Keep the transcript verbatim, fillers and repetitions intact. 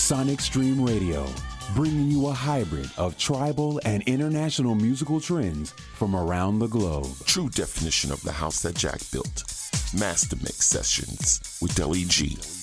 Sonic Stream Radio, bringing you a hybrid of tribal and international musical trends from around the globe. True definition of the house that Jack built. Master Mix Sessions with Deli G.